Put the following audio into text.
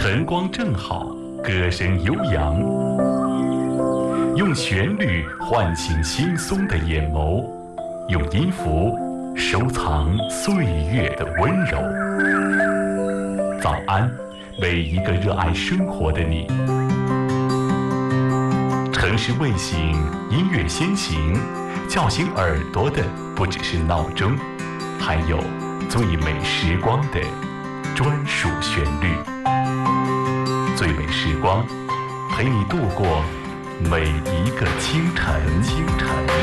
晨光正好，歌声悠扬，用旋律唤醒惺忪的眼眸，用音符收藏岁月的温柔。早安，为一个热爱生活的你。城市卫星，音乐先行，叫醒耳朵的不只是闹钟，还有最美时光的专属旋律。最美时光，陪你度过每一个清晨。